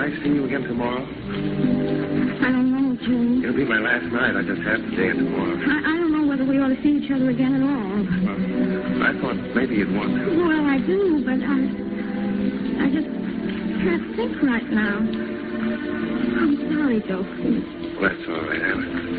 I see you again tomorrow? I don't know, June. It'll be my last night. I just have today and tomorrow. I don't know whether we ought to see each other again at all. Well, I thought maybe you'd want to. Well, I do, but I just can't think right now. I'm sorry, Joe. Well, that's all right, Alice.